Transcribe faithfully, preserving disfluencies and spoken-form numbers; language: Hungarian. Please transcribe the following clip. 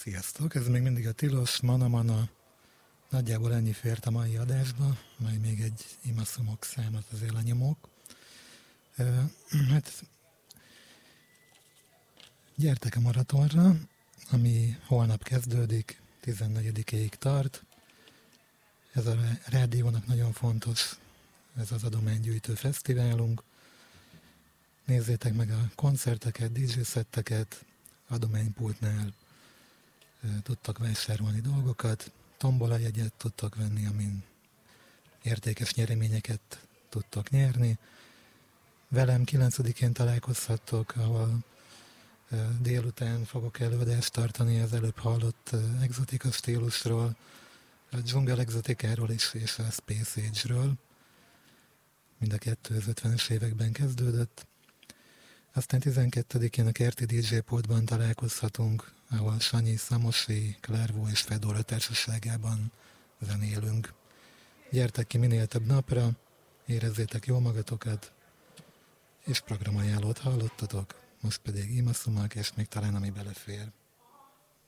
Sziasztok! Ez még mindig a Tilos Manamana. Nagyjából ennyi fért a mai adásba, majd még egy imaszumok számot azért lenyomok. Hát gyertek a maratonra, ami holnap kezdődik, tizennegyedikéig tart. Ez a rádiónak nagyon fontos, ez az adománygyűjtő fesztiválunk. Nézzétek meg a koncerteket, dé dzsé szetteket, adománypultnál tudtak vásárolni dolgokat, tombola jegyet tudtak venni, amin értékes nyereményeket tudtak nyerni. Velem kilencedikén találkozhattok, ahol délután fogok előadást tartani az előbb hallott exotika stílusról, a dzsungel exotikáról is, és a Space Age-ről. Mind a kettő az ötvenes években kezdődött. Aztán tizenkettedikén a kerti dé dzsé pultban találkozhatunk, ahol Sanyi, Szamosi, Klárvó és Fedora társaságában zenélünk. Gyertek ki minél több napra, érezzétek jól magatokat, és programajánlót hallottatok, most pedig imaszumák, és még talán ami belefér.